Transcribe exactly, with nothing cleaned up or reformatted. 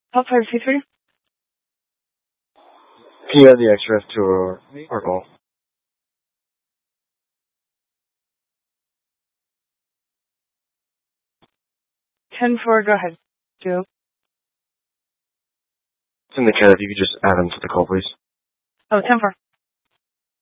Top five C three. Can you add the extra to our, our call? ten four, go ahead. Joe. It's in the chat if you could just add them to the call, please. Oh, ten four.